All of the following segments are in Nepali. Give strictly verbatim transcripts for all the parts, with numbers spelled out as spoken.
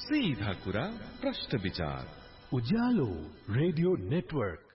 सीधा कुरा प्रश्न विचार उज्यालो रेडियो नेटवर्क।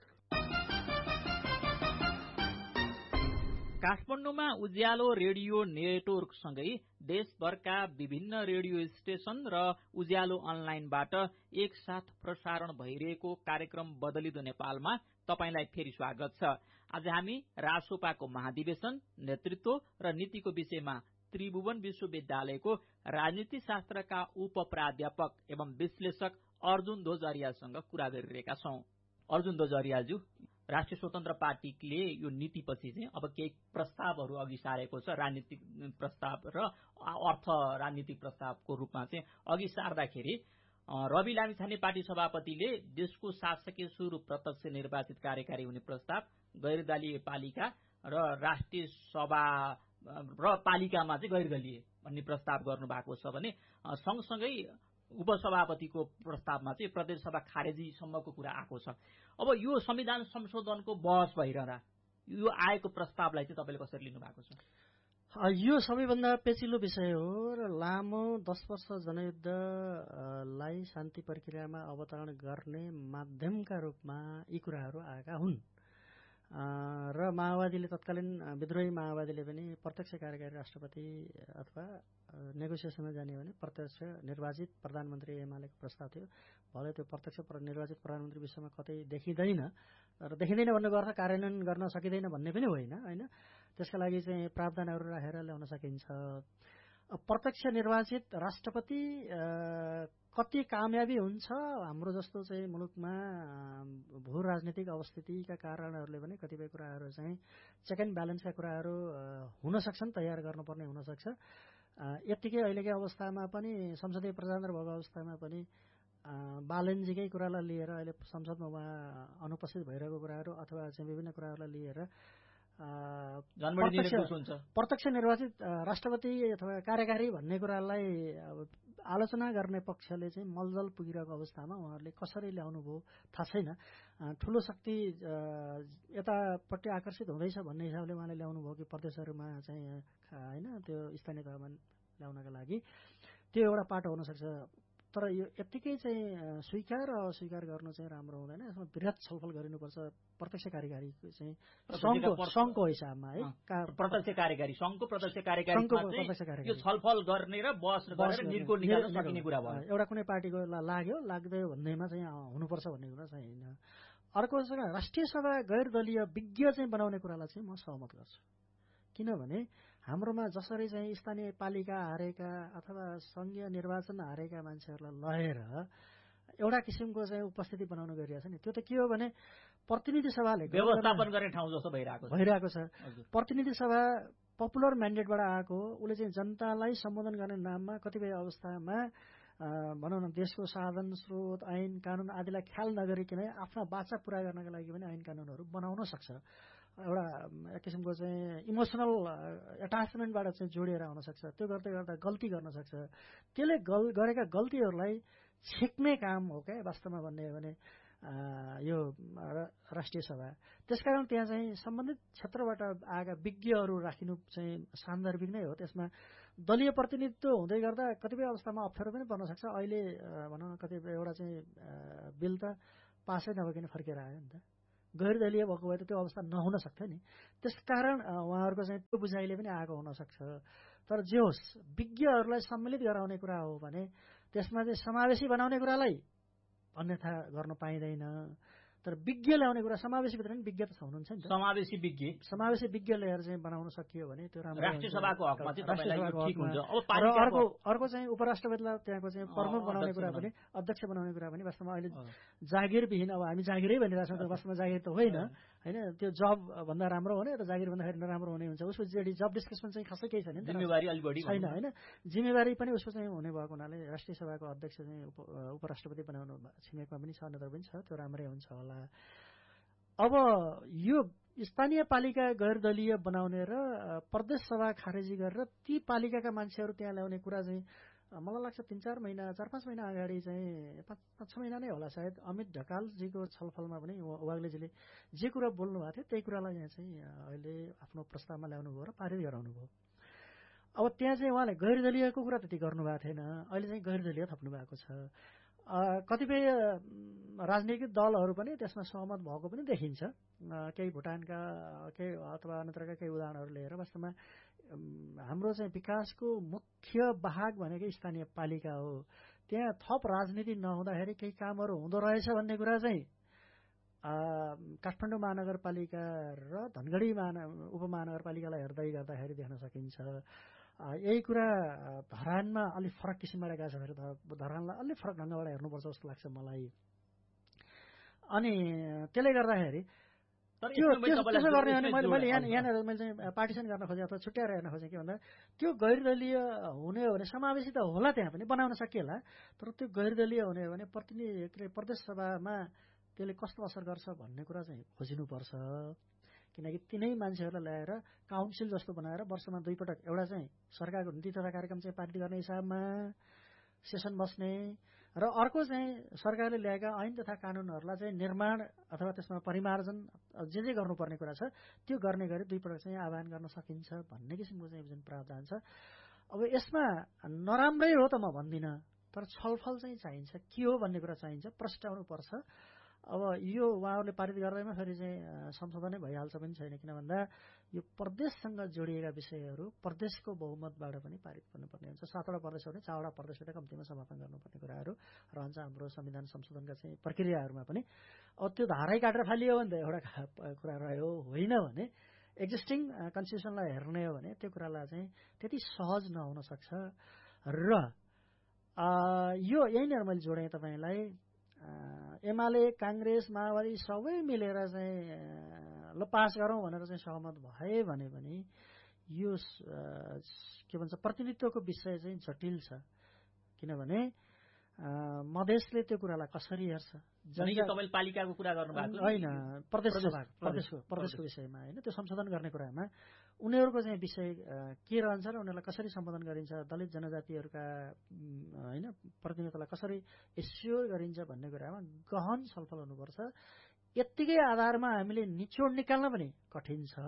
काठमाडौँमा उज्यालो रेडियो नेटवर्कसँगै देशभरका विभिन्न रेडियो स्टेशन र उज्यालो अनलाइनबाट एकसाथ प्रसारण भइरहेको कार्यक्रम बदलिदो नेपालमा तपाईंलाई फेरि स्वागत छ। आज हामी रासोपाको महाधिवेशन, नेतृत्व र नीतिको विषयमा त्रिभुवन विश्वविद्यालयको राजनीति शास्त्रका उप प्राध्यापक एवं विश्लेषक अर्जुन ध्वजरियासँग कुरा गरिरहेका छौं। अर्जुन ध्वजरियाज्यू, राष्ट्रिय स्वतन्त्र पार्टीले यो नीतिपछि चाहिँ अब केही प्रस्तावहरू अघि सारेको छ, राजनीतिक प्रस्ताव र अर्थ राजनीतिक प्रस्तावको रूपमा चाहिँ अघि सार्दाखेरि रवि लामिछाने पार्टी सभापतिले देशको शासकीय स्वरूप प्रत्यक्ष निर्वाचित कार्यकारी हुने प्रस्ताव, गैरदलीय पालिका र राष्ट्रिय सभा र पालिकामा चाहिँ गैरदलीय भन्ने प्रस्ताव गर्नु भएको छ भने सँगसँगै उपसभापतिको प्रस्तावमा चाहिँ प्रदेश सभा खारेजीसम्मको कुरा आएको छ। अब यो संविधान संशोधनको बहस भइरहँदा यो आएको प्रस्तावलाई चाहिँ तपाईँले कसरी लिनु भएको छ? यो सबैभन्दा पेचिलो विषय हो र लामो दस वर्ष जनयुद्धलाई शान्ति प्रक्रियामा अवतरण गर्ने माध्यमका रूपमा यी कुराहरू आएका हुन् र माओवादीले तत्कालीन विद्रोही माओवादीले पनि प्रत्यक्ष कार्यकारी राष्ट्रपति अथवा नेगोसिएसनमा जाने भने प्रत्यक्ष निर्वाचित प्रधानमन्त्री एमालेको प्रस्ताव थियो। भले त्यो प्रत्यक्ष निर्वाचित प्रधानमन्त्री विश्वमा कतै देखिँदैन र देखिँदैन भन्ने अर्थ कार्यान्वयन गर्न सकिँदैन भन्ने पनि होइन होइन त्यसका लागि चाहिँ प्रावधानहरू राखेर ल्याउन सकिन्छ। प्रत्यक्ष निर्वाचित राष्ट्रपति कति कामयाबी हुन्छ हाम्रो जस्तो चाहिँ मुलुकमा भू राजनीतिक अवस्थितिका कारणहरूले पनि कतिपय कुराहरू चाहिँ चेक एन्ड ब्यालेन्सका कुराहरू हुन सक्छन्, तयार गर्नुपर्ने हुन सक्छ। यत्तिकै अहिलेकै अवस्थामा पनि संसदीय प्रजातन्त्र भएको अवस्थामा पनि बालनजीकै कुरालाई लिएर अहिले संसदमा उहाँ अनुपस्थित भइरहेको कुराहरू अथवा चाहिँ विभिन्न कुराहरूलाई लिएर प्रत्यक्ष निर्वाचित राष्ट्रपति अथवा कार्यकारी भन्ने कुरालाई आलोचना गर्ने पक्षले चाहिँ मलजल पुगिरहेको अवस्थामा उहाँहरूले कसरी ल्याउनु भयो थाहा छैन। ठूलो शक्ति यतापट्टि आकर्षित हुँदैछ भन्ने हिसाबले उहाँले ल्याउनु भयो कि प्रदेशहरूमा चाहिँ होइन त्यो स्थानीय तहमा ल्याउनका लागि त्यो एउटा पाटो हुन सक्छ। तर यो यत्तिकै चाहिँ स्वीकार र अस्वीकार गर्नु चाहिँ राम्रो हुँदैन। यसमा वृहत छलफल गरिनुपर्छ। प्रत्यक्ष कार्यकारी चाहिँ संघको हिसाबमा है प्रत्यक्ष कार्यकारी संघको प्रत्यक्ष कार्यकारी यो छलफल गर्ने र बहस गरेर निर्णय निकाल्न सकिने कुरा भयो। एउटा कुनै पार्टीको लाग्यो लाग्दै भन्नेमा चाहिँ हुनुपर्छ भन्ने कुरा चाहिँ होइन। अर्को चाहिँ राष्ट्रिय सभा गैर दलीय विज्ञ चाहिँ बनाउने कुरालाई चाहिँ म सहमत गर्छु। किनभने हाम्रोमा जसरी चाहिँ स्थानीय पालिका हारेका अथवा संघीय निर्वाचन हारेका मान्छेहरूलाई लगेर एउटा किसिमको चाहिँ उपस्थिति बनाउनु गरिरहेछ नि, त्यो त के हो भने प्रतिनिधि सभाले व्यवस्थापन गर्ने ठाउँ जस्तो भइरहेको भइरहेको छ। प्रतिनिधि सभा पपुलर म्यान्डेटबाट आएको, उसले चाहिँ जनतालाई सम्बोधन गर्ने नाममा कतिपय अवस्थामा भनौँ न देशको साधन स्रोत ऐन कानुन आदिलाई ख्याल नगरिकन आफ्ना बाचा पूरा गर्नका लागि पनि ऐन कानुनहरू बनाउन सक्छ। एउटा एक किसिमको चाहिँ इमोसनल एट्याचमेन्टबाट चाहिँ जोडिएर आउन सक्छ। त्यो गर्दै गर्दा गल्ती गर्न सक्छ। त्यसले गल गरेका गल्तीहरूलाई छेक्ने काम हो क्या वास्तवमा भन्ने हो भने यो राष्ट्रिय सभा। त्यसकारण त्यहाँ चाहिँ सम्बन्धित क्षेत्रबाट आएका विज्ञहरू राखिनु चाहिँ सान्दर्भिक नै हो। त्यसमा दलीय प्रतिनिधित्व हुँदै गर्दा कतिपय अवस्थामा अप्ठ्यारो पनि पर्न सक्छ। अहिले भनौँ न कतिपय एउटा चाहिँ बिल त पासै नभइकन फर्केर आयो नि त। गैर दलीय भएको भए त त्यो अवस्था नहुन सक्थ्यो नि। त्यसकारण उहाँहरूको चाहिँ त्यो बुझाइले पनि आएको हुनसक्छ। तर जे होस् विज्ञहरूलाई सम्मिलित गराउने कुरा हो भने त्यसमा चाहिँ समावेशी बनाउने कुरालाई अन्यथा गर्न पाइँदैन। तर विज्ञ ल्याउने कुरा समावेशीभित्र पनि विज्ञ त हुनुहुन्छ नि त। समावेशी विज्ञ समावेशी विज्ञ ल्याएर चाहिँ बनाउन सकियो भने त्यो राम्रो। राष्ट्रिय सभाको हकमा चाहिँ तपाईलाई यो ठीक हुन्छ। अब अर्को अर्को चाहिँ उपराष्ट्रपतिलाई त्यहाँको चाहिँ प्रमुख बनाउने कुरा पनि अध्यक्ष बनाउने कुरा पनि वास्तवमा अहिले जागिरविहीन, अब हामी जागिरै भनिरहेछौँ त वास्तवमा जागिर त होइन होइन। त्यो जब भन्दा राम्रो हुने र जागिर भन्दाखेरि नराम्रो हुने हुन्छ। उसको जेडी जब डिस्कसन चाहिँ खासै केही छैन, जिम्मेवारी अलि बढी छैन होइन। जिम्मेवारी पनि उसको चाहिँ हुने भएको हुनाले राष्ट्रिय सभाको अध्यक्ष चाहिँ उपराष्ट्रपति बनाउनु छिमेकमा पनि छ, नत्र पनि छ, त्यो राम्रै हुन्छ होला। अब यो स्थानीय पालिका गैर दलीय बनाउने र प्रदेश सभा खारेजी गरेर ती पालिकाका मान्छेहरू त्यहाँ ल्याउने कुरा चाहिँ मलाई लाग्छ तीन चार महिना चार पाँच महिना अगाडि चाहिँ पाँच पाँच छ महिना नै होला सायद अमित ढकालजीको छलफलमा पनि वाग्लेजीले जे कुरा बोल्नु भएको थियो त्यही कुरालाई यहाँ चाहिँ अहिले आफ्नो प्रस्तावमा ल्याउनु भयो र पारित गराउनु भयो। अब त्यहाँ चाहिँ उहाँले गैरदलीयको कुरा त्यति गर्नुभएको थिएन, अहिले चाहिँ गैरदलीय थप्नु भएको छ। कतिपय राजनीतिक दलहरू पनि त्यसमा सहमत भएको पनि देखिन्छ। केही भुटानका केही अथवा अन्यत्रका केही उदाहरणहरू लिएर वास्तवमा हाम्रो चाहिँ विकासको मुख्य भाग भनेकै स्थानीय पालिका हो। त्यहाँ थप राजनीति नहुँदाखेरि केही कामहरू हुँदो रहेछ भन्ने कुरा चाहिँ काठमाडौँ महानगरपालिका र धनगढी महान उपमहानगरपालिकालाई हेर्दै गर्दाखेरि देख्न सकिन्छ। यही कुरा धरानमा अलिक फरक किसिमबाट गएको छ फेरि धरानलाई अलिक फरक ढङ्गबाट हेर्नुपर्छ जस्तो लाग्छ मलाई। अनि त्यसले गर्दाखेरि त्यो त्यसो गर्ने भने मैले मैले यहाँ यहाँनिर मैले चाहिँ पार्टिसन गर्न खोजेँ अथवा छुट्याएर हेर्न खोजेँ के भन्दा त्यो गैरदलीय हुने हो भने समावेशी त होला, त्यहाँ पनि बनाउन सकिएला, तर त्यो गैरदलीय हुने हो भने प्रतिनिधि प्रदेश सभामा त्यसले कस्तो असर गर्छ भन्ने कुरा चाहिँ खोजिनुपर्छ। किनकि तिनै मान्छेहरूलाई ल्याएर काउन्सिल जस्तो बनाएर वर्षमा दुई पटक एउटा चाहिँ सरकारको नीति तथा कार्यक्रम चाहिँ पारित गर्ने हिसाबमा सेसन बस्ने र अर्को चाहिँ सरकारले ल्याएका ऐन तथा कानुनहरूलाई चाहिँ निर्माण अथवा त्यसमा परिमार्जन जे जे गर्नुपर्ने कुरा छ त्यो गर्ने गरी दुई पटक चाहिँ आह्वान गर्न सकिन्छ भन्ने किसिमको चाहिँ जुन प्रावधान छ। अब यसमा नराम्रै हो त म भन्दिनँ, तर छलफल चाहिँ चाहिन्छ, के हो भन्ने कुरा चाहिन्छ, प्रस्ट्याउनु पर्छ। अब यो उहाँहरूले पारित गर्दैमा फेरि चाहिँ संशोधनै भइहाल्छ पनि छैन, किन भन्दा यो प्रदेशसँग जोडिएका विषयहरू प्रदेशको बहुमतबाट पनि पारित गर्नुपर्ने हुन्छ। सातवटा प्रदेश हो भने चारवटा प्रदेशबाट कम्तीमा समर्थन गर्नुपर्ने कुराहरू रहन्छ हाम्रो संविधान संशोधनका चाहिँ प्रक्रियाहरूमा पनि। अब त्यो धारै काटेर फालियो भने त एउटा कुरा रह्यो, होइन भने एक्जिस्टिङ कन्स्टिट्युसनलाई हेर्ने हो भने त्यो कुरालाई चाहिँ त्यति सहज नहुन सक्छ। र यो यहीँनिर मैले जोडेँ तपाईँलाई, एमाले काङ्ग्रेस माओवादी सबै मिलेर चाहिँ ल पास गरौँ भनेर चाहिँ सहमत भए भने पनि यो के भन्छ प्रतिनिधित्वको विषय चाहिँ जटिल छ। किनभने मधेसले त्यो कुरालाई कसरी हेर्छ, तपाईँले पालिकाको कुरा गर्नुभएको होइन, प्रदेश प्रदेशको प्रदेशको विषयमा होइन, त्यो संशोधन गर्ने कुरामा उनीहरूको चाहिँ विषय के रहन्छ र उनीहरूलाई कसरी सम्बोधन गरिन्छ, दलित जनजातिहरूका होइन प्रतिनिधित्वलाई कसरी एस्योर गरिन्छ भन्ने कुरामा गहन छलफल हुनुपर्छ। यत्तिकै आधारमा हामीले निचोड निकाल्न पनि कठिन छ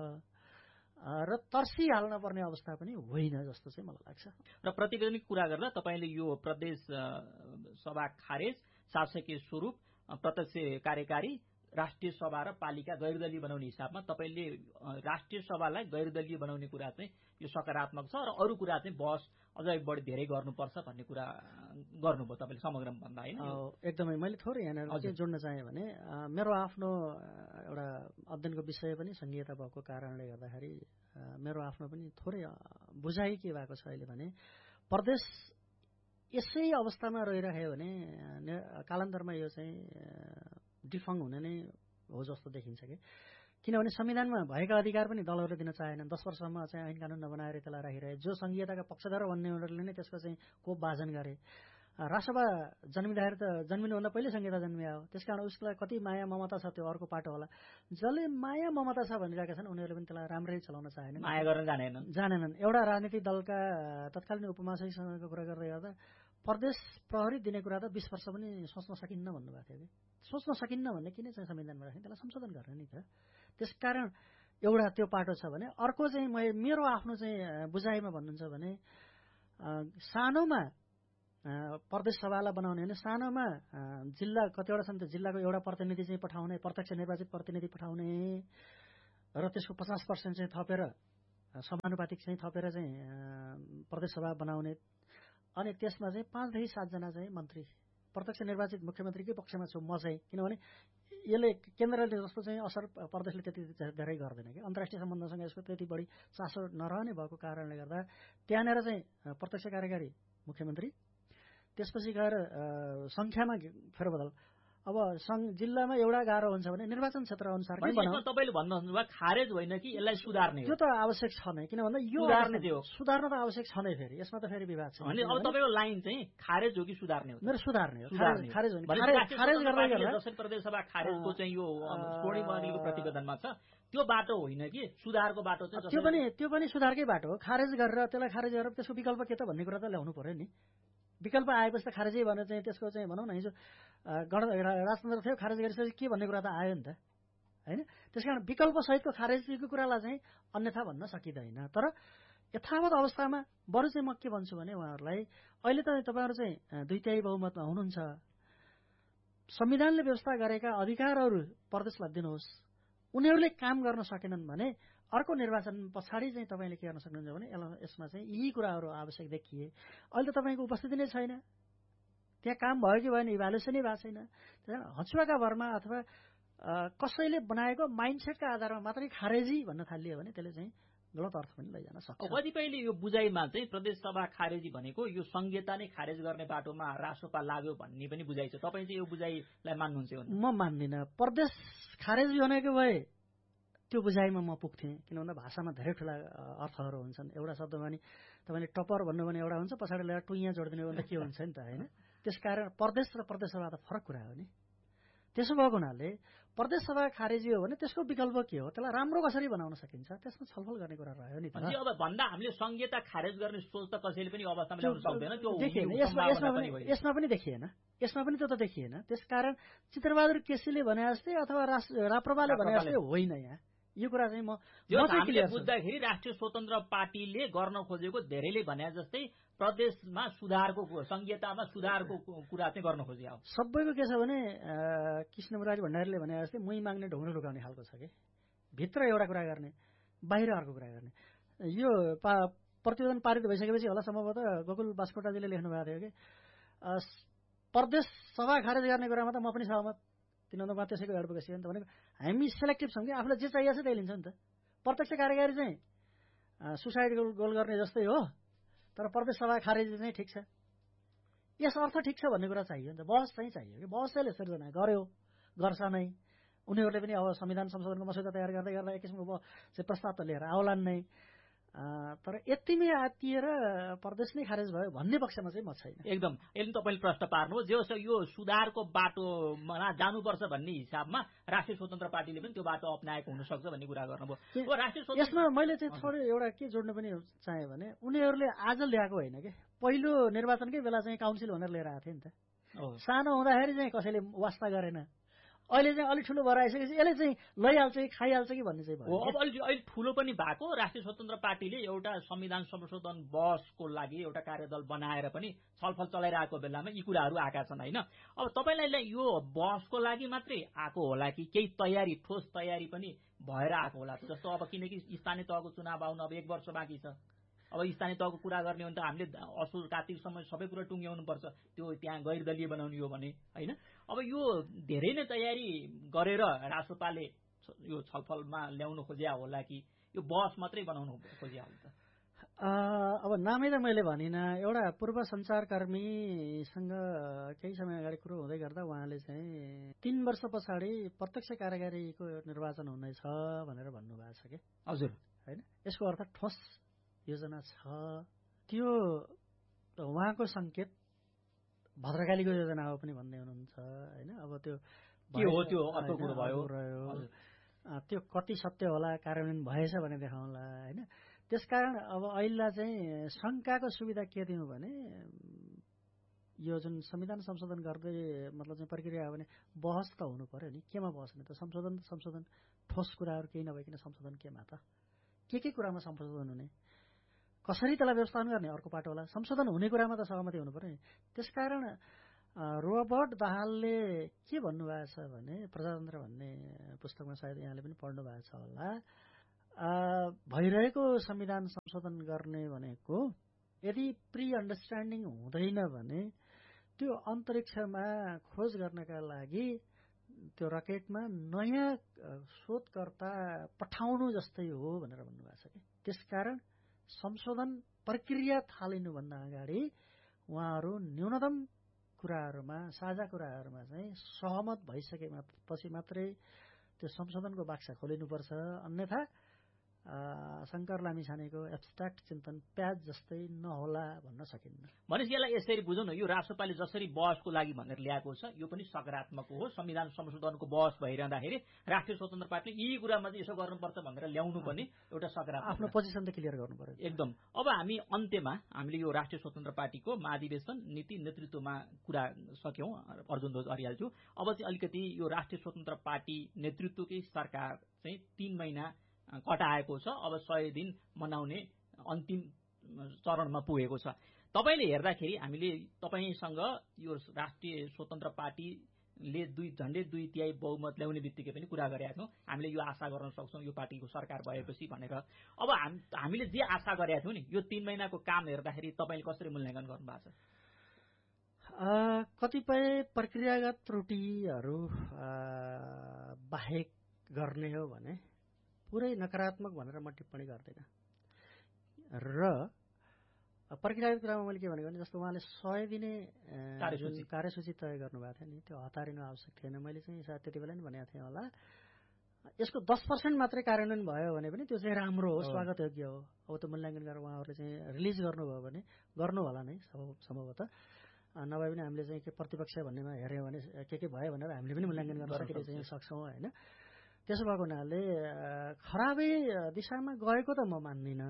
र तर्सिहाल्न पर्ने अवस्था पनि होइन जस्तो चाहिँ मलाई लाग्छ। र प्रतिवेदनको कुरा गर्दा तपाईँले यो प्रदेश सभा खारेज, शासकीय स्वरूप, प्रत्यक्ष कार्यकारी, राष्ट्रिय सभा र पालिका गैरदलीय बनाउने हिसाबमा तपाईँले राष्ट्रिय सभालाई गैरदलीय बनाउने कुरा चाहिँ यो सकारात्मक छ र अरू कुरा चाहिँ बहस अझै बढी धेरै गर्नुपर्छ भन्ने कुरा गर्नुभयो तपाईँले समग्रमा भन्दा, होइन? एकदमै। मैले थोरै यहाँनिर के जोड्न चाहेँ भने मेरो आफ्नो एउटा अध्ययनको विषय पनि सङ्घीयता भएको कारणले गर्दाखेरि मेरो आफ्नो पनि थोरै बुझाइ के भएको छ अहिले भने प्रदेश यसै अवस्थामा रहिरह्यो भने कालान्तरमा यो चाहिँ डिफङ हुने नै हो जस्तो देखिन्छ कि। किनभने संविधानमा भएका अधिकार पनि दलहरूले दिन चाहेनन्, दस वर्षसम्म चाहिँ ऐन कानुन नबनाएर त्यसलाई राखिरहे। जो संघीयताका पक्षधर भन्ने उनीहरूले नै त्यसको चाहिँ कोप भाजन गरे। राष्ट्रसभा जन्मिँदाखेरि त जन्मिनुभन्दा पहिले संहिता जन्मिया हो, त्यसकारण उसलाई कति माया ममता छ त्यो अर्को पाटो होला। जसले माया ममता छ भनिरहेका छन् उनीहरूले पनि त्यसलाई राम्ररी चलाउन चाहेनन्, माया गर्न जानेनन् जानेनन् एउटा राजनीतिक दलका तत्कालीन उपमहासचिवसँगको कुरा गर्दै गर्दा प्रदेश प्रहरी दिने कुरा त बीस वर्ष पनि सोच्न सकिन्न भन्नुभएको थियो कि। सोच्न सकिन्न भन्ने किन चाहिँ संविधानमा राख्ने, त्यसलाई संशोधन गर्ने नि त। त्यसकारण एउटा त्यो पाटो छ भने अर्को चाहिँ मेरो आफ्नो चाहिँ बुझाइमा भन्नुहुन्छ भने सानोमा प्रदेश सभालाई बनाउने भने सानोमा जिल्ला कतिवटा छन्, त्यो जिल्लाको एउटा प्रतिनिधि चाहिँ पठाउने, प्रत्यक्ष निर्वाचित प्रतिनिधि पठाउने र त्यसको पचास पर्सेन्ट चाहिँ थपेर समानुपातिक चाहिँ थपेर चाहिँ प्रदेश सभा बनाउने। अनि त्यसमा चाहिँ पाँचदेखि सातजना चाहिँ मन्त्री, प्रत्यक्ष निर्वाचित मुख्यमन्त्रीकै पक्षमा छु म चाहिँ, किनभने यसले केन्द्रले जस्तो चाहिँ असर प्रदेशले त्यति धेरै गर्दैन कि। अन्तर्राष्ट्रिय सम्बन्धसँग यसको त्यति बढी चासो नरहने भएको कारणले गर्दा त्यहाँनिर चाहिँ प्रत्यक्ष कार्यकारी मुख्यमन्त्री, त्यसपछि गएर सङ्ख्यामा फेरबदल। अब सङ्घ जिल्लामा एउटा गाह्रो हुन्छ भने निर्वाचन क्षेत्र अनुसार के बनाउँ। तपाईँले भन्नुहुन्छ खारेज होइन कि यसलाई सुधार्ने, त्यो त आवश्यक छ नै, किन भन्दा यो सुधार्ने थियो, सुधार्न त आवश्यक छ नै। फेरि यसमा त फेरि विवाद छ। अब तपाईँको लाइन चाहिँ खारेज हो कि सुधार्ने हो? मेरो सुधार्ने हो। खारेज हो खारेज गर्दै गर्दा जसरी प्रदेश सभा खारेजको चाहिँ यो स्वर्णिम अनिलको प्रतिवेदनमा छ त्यो बाटो होइन कि सुधारको बाटो चाहिँ, त्यो पनि त्यो पनि सुधारकै बाटो हो। खारेज गरेर त्यसलाई खारेज गरेर त्यसको विकल्प के त भन्ने कुरा त ल्याउनु पर्यो नि। विकल्प आएपछि त खारेजै भनेर चाहिँ त्यसको चाहिँ भनौँ न हिजो गण राजतन्त्र थियो, खारेज गरिसकेपछि के भन्ने कुरा त आयो नि त, होइन? त्यसकारण विकल्प सहितको खारेजको कुरालाई चाहिँ अन्यथा भन्न सकिँदैन। तर यथावत अवस्थामा बरु चाहिँ म के भन्छु भने उहाँहरूलाई अहिले त तपाईँहरू चाहिँ दुई तिहाई बहुमतमा हुनुहुन्छ, संविधानले व्यवस्था गरेका अधिकारहरू प्रदेशलाई दिनुहोस्। उनीहरूले काम गर्न सकेनन् भने अर्को निर्वाचन पछाडि चाहिँ तपाईँले के गर्न सक्नुहुन्छ भने यसमा चाहिँ यी कुराहरू आवश्यक देखिए। अहिले त तपाईँको उपस्थिति नै छैन, त्यहाँ काम भयो कि भएन इभ्यालुएसनै भएको छैन। हचुवाका भरमा अथवा कसैले बनाएको माइन्डसेटका आधारमा मात्रै खारेजी भन्न थालियो भने त्यसले चाहिँ गलत अर्थ पनि लैजान सक्छ। कतिपयले यो बुझाइमा चाहिँ प्रदेशसभा खारेजी भनेको यो संहिता नै खारेज गर्ने बाटोमा रासोपा लाग्यो भन्ने पनि बुझाइ छ। तपाईँ चाहिँ यो बुझाइलाई मान्नुहुन्छ? म मान्दिनँ। प्रदेश खारेजी भनेको भए त्यो बुझाइमा म पुग्थेँ, किन भन्दा भाषामा धेरै ठुला अर्थहरू हुन्छन्। एउटा शब्दमा नि तपाईँले टपर भन्नु भने एउटा हुन्छ, पछाडि ल्याएर टुइयाँ जोडिदिनु भने के हुन्छ नि त, होइन? त्यसकारण प्रदेश र प्रदेशसभा त फरक कुरा हो नि। त्यसो भएको हुनाले प्रदेशसभा खारेजी हो भने त्यसको विकल्प के हो, त्यसलाई राम्रो कसरी बनाउन सकिन्छ, त्यसमा छलफल गर्ने कुरा रह्यो नि त। अब भन्दा हामीले संहिता खारेज गर्ने सोच त कसैले पनि अवस्थामा ल्याउन सक्दैन। त्यो देखिएन, यसमा पनि देखिएन, यसमा पनि त्यो त देखिएन। त्यसकारण चित्रबहादुर केसीले भने जस्तै अथवा राप्रपाले भने जस्तै होइन। यहाँ यो कुरा चाहिँ म हामीले बुझ्दाखेरि राष्ट्रिय स्वतन्त्र पार्टीले गर्न खोजेको धेरैले भने जस्तै प्रदेशमा सुधारको संहितामा सुधारको कुरा चाहिँ गर्न खोजे हो। सबैको के छ भने कृष्ण मुरारी भण्डारीले भने जस्तै मुही माग्ने ढुङ्ग्रो लुकाउने खालको छ कि भित्र एउटा कुरा गर्ने बाहिर अर्को कुरा गर्ने। यो पा प्रतिवेदन पारित भइसकेपछि होला सम्भवतः गोकुल बास्कोटाजीले लेख्नु भएको थियो कि प्रदेश सभा खारेज गर्ने कुरामा त म पनि सहमत, किनभने उहाँ त्यसैको एडभोकेसी हो नि त। भनेको हामी सेलेक्टिभ छौँ कि आफूलाई जे चाहिएको छ त्यही लिन्छ नि त। प्रत्यक्ष कार्यकारी चाहिँ सुसाइड गोल गर्ने जस्तै हो, तर प्रदेश सभा खारेजी चाहिँ ठिक छ, यस अर्थ ठिक छ भन्ने कुरा चाहियो नि त। बहस चाहिँ चाहियो कि बहस चाहिँ सिर्जना गर्यो गर्छ नै। उनीहरूले पनि अब संविधान संशोधनको मसौदा तयार गर्दै गर्दा एक किसिमको चाहिँ प्रस्ताव त लिएर आउलान् नै, तर यतिमै आत्तिएर प्रदेश नै खारेज भयो भन्ने पक्षमा चाहिँ म छैन। एकदम एकदम तपाईँले प्रश्न पार्नु हो। जे होस् यो सुधारको बाटोमा जानुपर्छ भन्ने हिसाबमा राष्ट्रिय स्वतन्त्र पार्टीले पनि त्यो बाटो अप्नाएको हुनसक्छ भन्ने कुरा गर्नुभयो। राष्ट्रिय यसमा मैले चाहिँ थोरै एउटा के जोड्नु पनि चाहेँ भने उनीहरूले आज ल्याएको होइन कि पहिलो निर्वाचनकै बेला चाहिँ काउन्सिल भनेर लिएर आएको थियो नि त। सानो हुँदाखेरि चाहिँ कसैले वास्ता गरेन, अहिले चाहिँ अलिक ठुलो भएर आइसकेपछि यसले चाहिँ लैहाल्छ कि खाइहाल्छ कि भन्ने चाहिँ भयो। अब अलि अहिले ठुलो पनि भएको राष्ट्रिय स्वतन्त्र पार्टीले एउटा संविधान संशोधन बहसको लागि एउटा कार्यदल बनाएर पनि छलफल चलाइरहेको बेलामा यी कुराहरू आएका छन्, होइन? अब तपाईँलाई यो बहसको लागि मात्रै आएको होला कि केही तयारी ठोस तयारी पनि भएर आएको होला? जस्तो अब किनकि स्थानीय तहको चुनाव आउन अब एक वर्ष बाँकी छ। अब स्थानीय तहको कुरा गर्ने हो भने त हामीले असोज कार्तिकसम्म सबै कुरा टुङ्ग्याउनुपर्छ, त्यो त्यहाँ गैर दलीय बनाउने हो भने, होइन? अब यो धेरै नै तयारी गरेर रासोपाले यो छलफलमा ल्याउनु खोजिया होला कि यो बहस मात्रै बनाउनु खोजिया होला त? अब नामै त मैले भनिनँ। एउटा पूर्व सञ्चारकर्मीसँग केही समय अगाडि कुरो हुँदै गर्दा उहाँले चाहिँ तीन वर्ष पछाडि प्रत्यक्ष कार्यकारीको निर्वाचन हुनेछ भनेर भन्नुभएको छ कि। हजुर, होइन? यसको अर्थ ठोस योजना छ, त्यो उहाँको सङ्केत भद्रकालीको योजना हो पनि भन्दै हुनुहुन्छ, होइन? अब त्यो के हो त्यो अर्को कुरो भयो रह्यो, त्यो कति सत्य होला, कार्यान्वयन भएछ भने देखाउँला, होइन? त्यसकारण अब अहिले चाहिँ शङ्काको सुविधा के दिउँ भने यो जुन संविधान संशोधन गर्दै मतलब चाहिँ प्रक्रिया हो भने बहस त हुनु पर्यो नि। केमा बहस नि त? संशोधन संशोधन ठोस कुराहरू केही नभइकन संशोधन केमा त? के के कुरामा संशोधन हुने, कसरी त्यसलाई व्यवस्थापन गर्ने अर्को पाटो होला। संशोधन हुने कुरामा त सहमति हुनु पर्यो नि। त्यसकारण रोबर्ट दाहालले के भन्नुभएको छ भने प्रजातन्त्र भन्ने पुस्तकमा सायद यहाँले पनि पढ्नु भएको छ होला, भइरहेको संविधान संशोधन गर्ने भनेको यदि प्री अन्डरस्ट्यान्डिङ हुँदैन भने त्यो अन्तरिक्षमा खोज गर्नका लागि त्यो रकेटमा नयाँ शोधकर्ता पठाउनु जस्तै हो भनेर भन्नुभएको छ कि। त्यसकारण संशोधन प्रक्रिया थालिनुभन्दा अगाडि उहाँहरू न्यूनतम कुराहरूमा साझा कुराहरूमा चाहिँ सहमत भइसकेपछि मात्रै त्यो संशोधनको बाक्सा खोलिनुपर्छ। अन्यथा शङ्कर लामिछानेको एब्स्ट्राक्ट चिन्तन प्याज जस्तै नहोला भन्न सकिन्न। भनेपछि यसलाई यसरी बुझौँ न, यो राष्ट्रपालले जसरी बहसको लागि भनेर ल्याएको छ यो पनि सकारात्मक हो। संविधान संशोधनको बहस भइरहँदाखेरि राष्ट्रिय स्वतन्त्र पार्टीले यी कुरामा चाहिँ यसो गर्नुपर्छ भनेर ल्याउनु पनि एउटा सकारात्मक, आफ्नो पोजिसन त क्लियर गर्नु पर्यो एकदम। अब हामी अन्त्यमा हामीले यो राष्ट्रिय स्वतन्त्र पार्टीको महाधिवेशन नीति नेतृत्वमा कुरा सक्यौं, अर्जुन ध्वज अर्यालज्यू। अब चाहिँ अलिकति यो राष्ट्रिय स्वतन्त्र पार्टी नेतृत्वकै सरकार चाहिँ तीन महिना कटाएको छ। अब सय दिन मनाउने अन्तिम चरणमा पुगेको छ। तपाईले हेर्दाखेरि हामीले तपाईसँग यो राष्ट्रिय स्वतन्त्र पार्टीले दुई झण्डै दुई तिहाई बहुमत ल्याउने बित्तिकै पनि कुरा गरेका थियौँ, हामीले यो आशा गर्न सक्छौँ यो पार्टीको सरकार भएपछि भनेर। अब हाम हामीले जे आशा गरेका थियौँ नि, यो तीन महिनाको काम हेर्दाखेरि तपाईँले कसरी मूल्याङ्कन गर्नुभएको छ? कतिपय प्रक्रियागत त्रुटिहरू बाहेक गर्ने हो भने पुरै नकारात्मक भनेर म टिप्पणी गर्दिनँ। र प्रक्रियागत कुरामा मैले के भनेको भने जस्तो उहाँले सय दिने जुन कार्यसूची तय गर्नुभएको थियो नि, त्यो हतारिनु आवश्यक थिएन। मैले चाहिँ सायद त्यति बेला नि भनेको थिएँ होला, यसको दस पर्सेन्ट मात्रै कार्यान्वयन भयो भने पनि त्यो चाहिँ राम्रो हो, स्वागत योग्य हो। अब त्यो मूल्याङ्कन गरेर उहाँहरूले चाहिँ रिलिज गर्नुभयो भने गर्नु होला नै सम्भवतः, नभए पनि हामीले चाहिँ के प्रतिपक्ष भन्नेमा हेऱ्यौँ भने के के भयो भनेर हामीले पनि मूल्याङ्कन गर्न सकिने चाहिँ सक्छौँ होइन। त्यसो भएको हुनाले खराबै दिशामा गएको त म मान्दिनँ,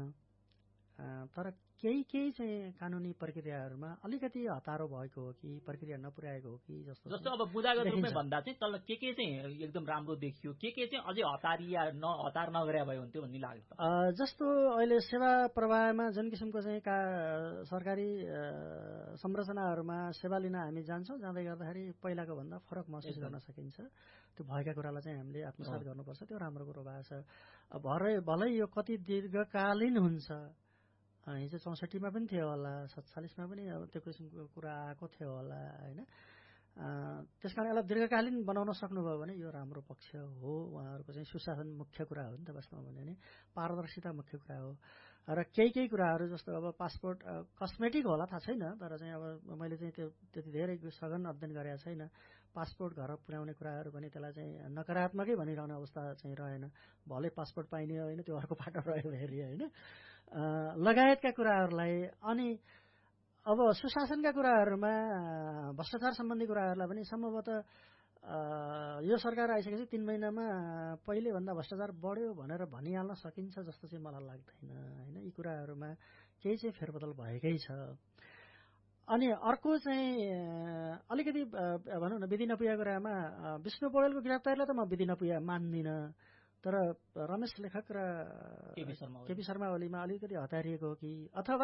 तर केही केही चाहिँ कानुनी प्रक्रियाहरूमा अलिकति हतारो भएको हो कि प्रक्रिया नपुर्याएको हो कि जस्तो जस्तो अब बुझागत रूपमै भन्दा चाहिँ तल के के चाहिँ एकदम राम्रो देखियो, के के चाहिँ अझै हतारिया न हतार नगरे भयो हुन्थ्यो भन्ने लाग्यो। जस्तो अहिले सेवा प्रवाहमा जुन किसिमको चाहिँ का सरकारी संरचनाहरूमा सेवा लिन हामी जान्छौँ, जाँदै गर्दाखेरि पहिलाको भन्दा फरक महसुस गर्न सकिन्छ। त्यो भएका कुरालाई चाहिँ हामीले आत्मसात गर्नुपर्छ, त्यो राम्रो कुरो भएको छ। भरै भलै यो कति दीर्घकालीन हुन्छ, हिजो चौसठीमा पनि थियो होला, सत्तालिसमा पनि अब त्यो किसिमको कुरा आएको थियो होला होइन। त्यस कारण यसलाई दीर्घकालीन बनाउन सक्नुभयो भने यो राम्रो पक्ष हो। उहाँहरूको चाहिँ सुशासन मुख्य कुरा हो नि त, वास्तवमा भन्यो भने पारदर्शिता मुख्य कुरा हो। र केही केही कुराहरू जस्तो अब पासपोर्ट कस्मेटिक होला थाहा छैन, तर चाहिँ अब मैले चाहिँ त्यो त्यति धेरै सघन अध्ययन गरेको छैन। पासपोर्ट घर पुर्याउने कुराहरू पनि त्यसलाई चाहिँ नकारात्मकै भनिरहने अवस्था चाहिँ रहेन। भलै पासपोर्ट पाइने होइन, त्यो अर्को पाटो रह्यो फेरि होइन, लगायतका कुराहरूलाई। अनि अब सुशासनका कुराहरूमा भ्रष्टाचार सम्बन्धी कुराहरूलाई पनि सम्भवतः यो सरकार आइसकेपछि तीन महिनामा पहिलेभन्दा भ्रष्टाचार बढ्यो भनेर भनिहाल्न सकिन्छ जस्तो चाहिँ मलाई लाग्दैन होइन। यी कुराहरूमा केही चाहिँ फेरबदल भएकै छ। अनि अर्को चाहिँ अलिकति भनौँ न विधि नपुगेको कुरामा विष्णु पौडेलको गिरफ्तारीलाई त म विधि नपुगे मान्दिनँ, तर रमेश लेखक र केपी शर्मा ओलीमा अलिकति हतारिएको हो कि, अथवा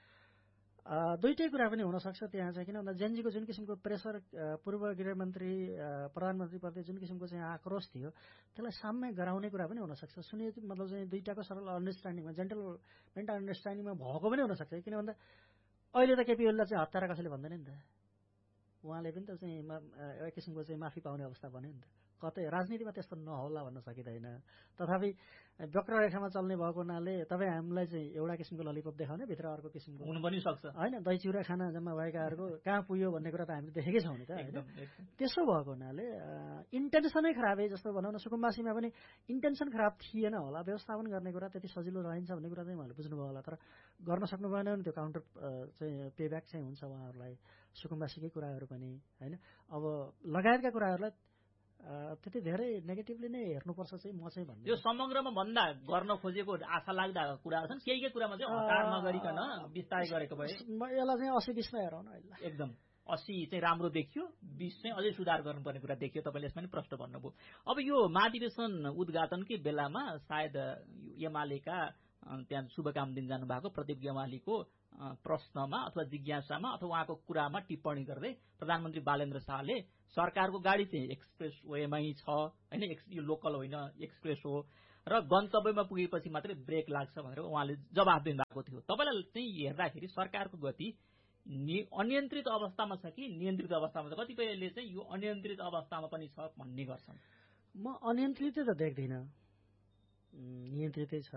दुईटै कुरा पनि हुनसक्छ त्यहाँ चाहिँ। किन भन्दा जेएनजीको जुन किसिमको प्रेसर, पूर्व गृहमन्त्री प्रधानमन्त्रीप्रति जुन किसिमको चाहिँ आक्रोश थियो, त्यसलाई साम्य गराउने कुरा पनि हुनसक्छ। सुने मतलब चाहिँ दुईटाको सरल अन्डरस्ट्यान्डिङमा, जेन्टलमेन्ट अन्डरस्ट्यान्डिङमा भएको पनि हुनसक्छ। किन भन्दा अहिले त केपी ओलीलाई चाहिँ हत्यारा कसैले भन्दैन नि त, उहाँले पनि त चाहिँ एक किसिमको चाहिँ माफी पाउने अवस्था बन्यो नि त। कतै राजनीतिमा त्यस्तो नहोला भन्न सकिँदैन। तथापि वक्ररेखामा चल्ने भएको हुनाले तपाईँ हामीलाई चाहिँ एउटा किसिमको ललिपप देखाउने, भित्र अर्को किसिमको हुनु पनि सक्छ होइन। दही चिउरा खाना जम्मा भएकाहरूको कहाँ पुग्यो भन्ने कुरा त हामीले देखेकै छौँ नि त होइन। त्यसो भएको हुनाले इन्टेन्सनै खराबै, जस्तो भनौँ न सुकुम्बासीमा पनि इन्टेन्सन खराब थिएन होला, व्यवस्थापन गर्ने कुरा त्यति सजिलो रहन्छ भन्ने कुरा चाहिँ उहाँले बुझ्नुभयो होला, तर गर्न सक्नु भएन भने त्यो काउन्टर चाहिँ पेब्याक चाहिँ हुन्छ उहाँहरूलाई, सुकुम्बासीकै कुराहरू पनि होइन। अब लगायतका कुराहरूलाई त्यति धेरै नेगेटिभली नै हेर्नुपर्छ चाहिँ म चाहिँ भन्छु। यो समग्रमा भन्दा गर्न खोजेको आशा लाग्दा कुराहरू छन्, केही केही कुरामा चाहिँ हतार नगरिकन विस्तारै गरेको भए यसलाई चाहिँ अस्सी बिसमा हेरौँ न। एकदम अस्सी चाहिँ राम्रो देखियो, बीस चाहिँ अझै सुधार गर्नुपर्ने कुरा देखियो। तपाईँले यसमा पनि प्रश्न भन्नुभयो। अब यो महाधिवेशन उद्घाटनकै बेलामा सायद एमालेका त्यहाँ शुभकाम दिन जानुभएको प्रदीप गेवालीको प्रश्नमा अथवा जिज्ञासामा अथवा उहाँको कुरामा टिप्पणी गर्दै प्रधानमन्त्री बालेन्द्र शाहले सरकारको गाडी चाहिँ एक्सप्रेस वेमै छ होइन, यो लोकल होइन एक्सप्रेस हो, र गन्तव्यमा पुगेपछि मात्रै ब्रेक लाग्छ भनेर उहाँले जवाफ दिनुभएको थियो। तपाईँलाई चाहिँ हेर्दाखेरि सरकारको गति अनियन्त्रित अवस्थामा छ कि नियन्त्रित अवस्थामा छ? कतिपयले चाहिँ यो अनियन्त्रित अवस्थामा पनि छ भन्ने गर्छन्। म अनियन्त्रितै त देख्दिनँ, नियन्त्रितै छ।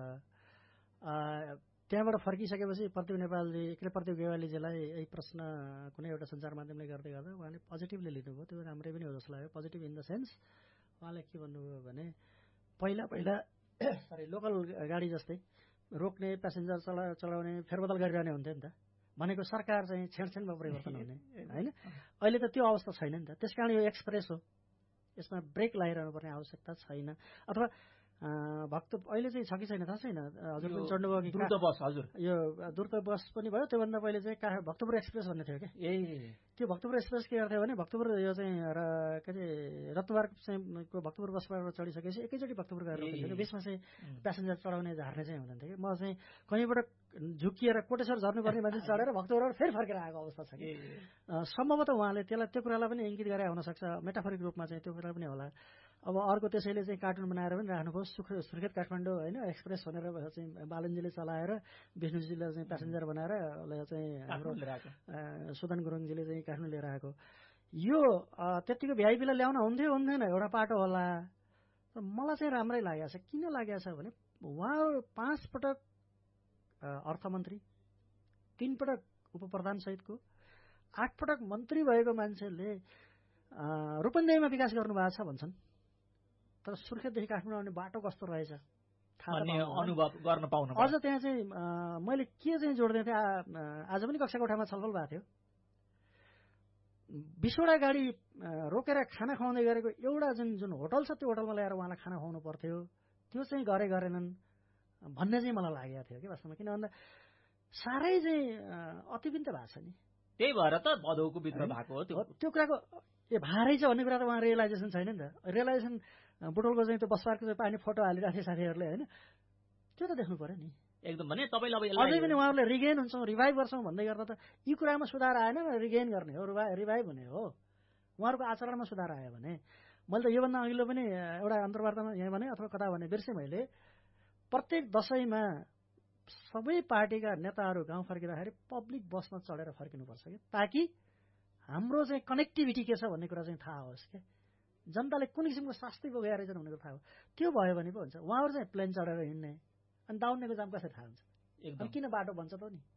त्यहाँबाट फर्किसकेपछि प्रदीप नेपालजी के प्रदीप गेवालीजीलाई यही प्रश्न कुनै एउटा सञ्चार माध्यमले गर्दै गर्दा उहाँले पोजिटिभली लिनुभयो, त्यो राम्रै पनि हो जस्तो लाग्यो। पोजिटिभ इन द सेन्स उहाँले के भन्नुभयो भने पहिला पहिला सरी लोकल गाडी जस्तै रोक्ने, प्यासेन्जर चला चलाउने, फेरबदल गरिरहने हुन्थ्यो नि त, भनेको सरकार चाहिँ छेडछेडमा परिवर्तन हुने होइन। अहिले त त्यो अवस्था छैन नि त, त्यस कारण यो एक्सप्रेस हो, यसमा ब्रेक लगाइरहनु पर्ने आवश्यकता छैन। अथवा भक्त अहिले चाहिँ छ कि छैन थाहा छैन, हजुर पनि चढ्नुभयो कि? द्रुत बस, हजुर यो द्रुत बस पनि भयो। त्योभन्दा पहिले चाहिँ का भक्तपुर एक्सप्रेस भन्ने थियो क्या। ए त्यो भक्तपुर एक्सप्रेस के गर्थ्यो भने भक्तपुर यो चाहिँ र के अरे रत्नबार चाहिँ को भक्तपुर बसबाट चढिसकेपछि एकैचोटि भक्तपुर गएर रोकिन्थ्यो। बिचमा चाहिँ प्यासेन्जर चढाउने झार्ने चाहिँ हुँदैन थियो कि। म चाहिँ कहीँबाट झुकिएर कोटेश्वर झर्नुपर्ने मान्छे चढेर भक्तपुरबाट फेरि फर्केर आएको अवस्था छ कि। सम्भवतः उहाँले त्यसलाई त्यो कुरालाई पनि इङ्गित गरे हुनसक्छ, मेटाफोरिक रूपमा चाहिँ त्यो कुरा पनि होला। अब अर्को त्यसैले चाहिँ कार्टुन बनाएर पनि राख्नुभयो, सुख सुर्खेत काठमाडौँ होइन एक्सप्रेस भनेर चाहिँ बालनजीले चलाएर विष्णुजीले चाहिँ प्यासेन्जर बनाएर चाहिँ हाम्रो सुदन गुरुङजीले चाहिँ काठमाडौँ लिएर आएको। यो त्यतिको भ्याइपीलाई ल्याउन हुन्थ्यो हुन्थेन, एउटा पाटो होला। मलाई चाहिँ राम्रै लागेको छ। किन लागेको छ भने उहाँहरू पाँच पटक अर्थमन्त्री, तीन पटक उप प्रधान सहितको, आठ पटक मन्त्री भएको मान्छेले रूपन्देहीमा विकास गर्नुभएको छ भन्छन्, तर सुर्खेतदेखि काठमाडौँ आउने बाटो कस्तो रहेछ थाहा अनुभव गर्न पाउनु। अझ त्यहाँ चाहिँ मैले के चाहिँ जोड्दै थिएँ, आज पनि कक्षा कोठामा छलफल भएको थियो। बिसवटा गाडी रोकेर खाना खुवाउँदै गरेको एउटा जुन जुन होटल छ त्यो होटलमा ल्याएर उहाँलाई खाना खुवाउनु पर्थ्यो, त्यो चाहिँ गरे गरेनन् भन्ने चाहिँ मलाई लागेको थियो कि वास्तवमा। किन भन्दा साह्रै चाहिँ अति पनि त भएको छ नि, त्यही भएर त भदौको भित्र भएको हो त्यो त्यो कुराको। ए भारै छ भन्ने कुरा त उहाँ रियलाइजेसन छैन नि त। रियलाइजेसन बुटोलको चाहिँ त्यो बस पार्कको चाहिँ पानी फोटो हालिरहेको थियो साथीहरूले होइन, त्यो त देख्नु पऱ्यो नि एकदम। भने तपाईँले अब अझै पनि उहाँहरूले रिगेन हुन्छौँ रिभाइभ गर्छौँ भन्दै गर्दा त यी कुरामा सुधार आएन, रिगेन गर्ने हो, रिभाइभ हुने हो। उहाँहरूको आचरणमा सुधार आयो भने मैले त योभन्दा अघिल्लो पनि एउटा अन्तर्वार्तामा यहाँ भने अथवा कता भने बिर्सेँ मैले, प्रत्येक दसैँमा सबै पार्टीका नेताहरू गाउँ फर्किँदाखेरि पब्लिक बसमा चढेर फर्किनुपर्छ कि, ताकि हाम्रो चाहिँ कनेक्टिभिटी के छ भन्ने कुरा चाहिँ थाहा होस् क्या। जनताले कुन किसिमको शास्ति भोगेर रहेछन् भनेको थाहा हो। त्यो भयो भने पो हुन्छ। उहाँहरू चाहिँ प्लेन चढेर हिँड्ने अनि दाउन्नेको जाम कसरी थाहा हुन्छ? एकदम किन बाटो भन्छ त नि।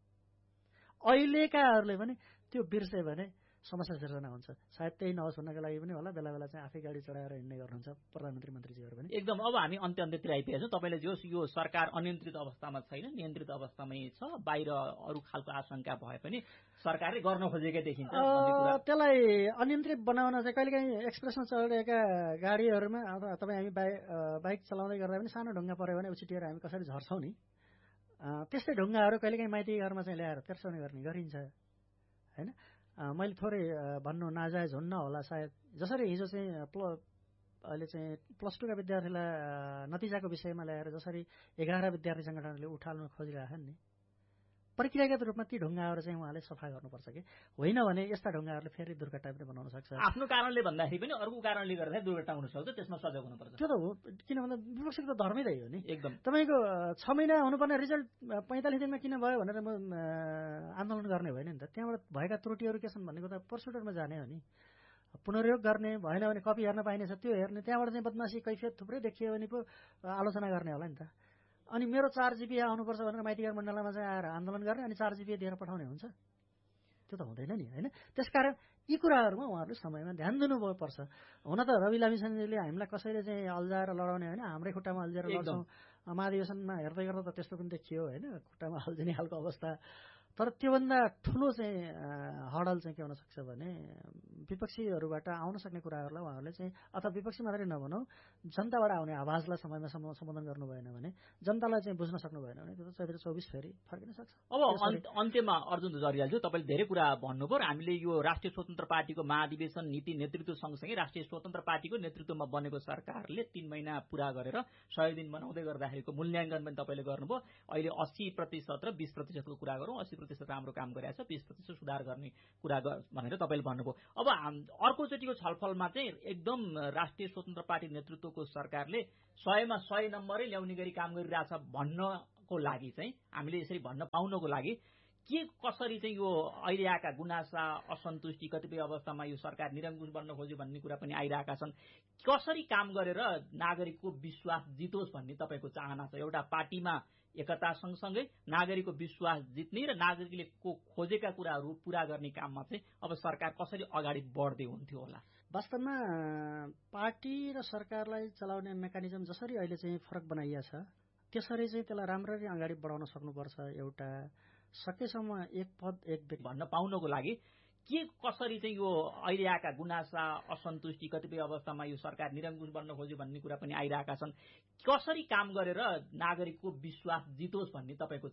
अहिलेकाहरूले पनि त्यो बिर्से भने समस्या सिर्जना हुन्छ। सायद त्यही नहोस् भन्नको लागि पनि होला बेला बेला चाहिँ आफै गाडी चढाएर हिँड्ने गर्नुहुन्छ प्रधानमन्त्री मन्त्रीजीहरू पनि। एकदम। अब हामी अन्त्य अन्त्यतिर आइपुगेका छौँ। तपाईँले जोस् यो सरकार अनियन्त्रित अवस्थामा छैन, नियन्त्रित अवस्थामै छ, बाहिर अरू खालको आशंका भए पनि सरकारले गर्न खोजेकै देखिन्छ। त्यसलाई अनियन्त्रित बनाउन चाहिँ कहिलेकाहीँ एक्सप्रेसमा चढेका गाडीहरूमा अथवा तपाईँ हामी बाइक बाइक चलाउँदै गर्दा पनि सानो ढुङ्गा पऱ्यो भने उछिटिएर हामी कसरी झर्छौँ नि, त्यस्तै ढुङ्गाहरू कहिलेकाहीँ माइती घरमा चाहिँ ल्याएर तेर्साउने गर्ने गरिन्छ होइन। मैले थोरै भन्नु नाजायज हुन्न होला सायद। जसरी हिजो चाहिँ प्ल अहिले चाहिँ प्लस टूका विद्यार्थीलाई नतिजाको विषयमा ल्याएर जसरी एघार विद्यार्थी सङ्गठनहरूले उठाल्न खोजिरहेछन् नि, प्रक्रियागत रूपमा ती ढुङ्गाहरू चाहिँ उहाँले सफा गर्नुपर्छ कि होइन भने यस्ता ढुङ्गाहरूले फेरि दुर्घटना पनि बनाउन सक्छ। आफ्नो कारणले भन्दाखेरि पनि अर्को कारणले गर्दा दुर्घटना हुनसक्छ, त्यसमा सजग हुनुपर्छ। त्यो त हो, किन भन्दा विपक्षको त धर्मै त्यही हो नि। एकदम। तपाईँको छ महिना हुनुपर्ने रिजल्ट पैँतालिस दिनमा किन भयो भनेर म आन्दोलन गर्ने होइन नि त। त्यहाँबाट भएका त्रुटिहरू के छन् भन्ने कुरा प्रोसिड्युरमा जाने हो नि, पुनर्योग गर्ने, भएन भने कपी हेर्न पाइनेछ त्यो हेर्ने, त्यहाँबाट चाहिँ बदमासी कैफियत थुप्रै देखियो भने पो आलोचना गर्ने होला नि त। अनि मेरो चार जिबी आउनुपर्छ भनेर माइतीघर मण्डलमा चाहिँ आएर आन्दोलन गर्ने अनि चार जिबी दिएर पठाउने हुन्छ, त्यो त हुँदैन नि होइन। त्यसकारण यी कुराहरूमा उहाँहरूले समयमा ध्यान दिनुभयो पर्छ। हुन त रवि लामिछानेले हामीलाई कसैले चाहिँ अल्झाएर लडाउने होइन, हाम्रै खुट्टामा अल्झेर लड्छौँ। महाधिवेशनमा हेर्दै गर्दा त त्यस्तो पनि देखियो होइन, खुट्टामा अल्झिने खालको अवस्था। तर त्योभन्दा ठुलो चाहिँ हडल चाहिँ के हुन सक्छ भने विपक्षीहरूबाट आउन सक्ने कुराहरूलाई उहाँहरूले चाहिँ अथवा विपक्षी मात्रै नभनौँ जनताबाट आउने आवाजलाई समयमा सम्बोधन गर्नु भएन भने, जनतालाई चाहिँ बुझ्न सक्नु भएन भने त्यो त चैत्र चौबिस फेरि फर्किन सक्छ। अब अन्त्यमा अर्जुन जरियालज्यू तपाईँले धेरै कुरा भन्नुभयो। हामीले यो राष्ट्रिय स्वतन्त्र पार्टीको महाधिवेशन नीति नेतृत्व सँगसँगै राष्ट्रिय स्वतन्त्र पार्टीको नेतृत्वमा बनेको सरकारले तीन महिना पूरा गरेर सय दिन बनाउँदै गर्दाखेरिको मूल्याङ्कन पनि तपाईँले गर्नुभयो। अहिले अस्सी प्रतिशत र बीस प्रतिशतको कुरा गरौँ, अस्सी प्रतिशत राम्रो काम गरेको छ, बीस प्रतिशत सुधार गर्ने कुरा भनेर तपाईँले भन्नुभयो। अब अर्कोचोटिको छलफलमा चाहिँ एकदम राष्ट्रिय स्वतन्त्र पार्टी नेतृत्वको सरकारले सयमा सय नम्बरै ल्याउने गरी काम गरिरहेछ भन्नको लागि चाहिँ हामीले यसरी भन्न पाउनको लागि के कसरी चाहिँ यो अहिले आएका गुनासा असन्तुष्टि कतिपय अवस्थामा यो सरकार निरङ्कुश बन्न खोज्यो भन्ने कुरा पनि आइरहेका छन्, कसरी काम गरेर नागरिकको विश्वास जितोस् भन्ने तपाईँको चाहना छ? एउटा पार्टीमा एकता सँगसँगै नागरिकको विश्वास जित्ने र नागरिकले को खोजेका कुराहरू पूरा गर्ने काममा चाहिँ अब सरकार कसरी अगाडि बढ्दै हुन्थ्यो होला? वास्तवमा पार्टी र सरकारलाई चलाउने मेकानिजम जसरी अहिले चाहिँ फरक बनाइया छ त्यसरी चाहिँ त्यसलाई राम्ररी अगाडि बढाउन सक्नुपर्छ। एउटा सकेसम्म एक पद एक व्यक्ति भन्न पाउनको लागि के कसरी चाहिँ यो अहिले आएका गुनासा असन्तुष्टि कतिपय अवस्थामा यो सरकार निरङ्कुश बन्न खोज्यो भन्ने कुरा पनि आइरहेका छन् कसरी काम गरेर नागरिकको विश्वास जितोस् भन्ने तपाईँको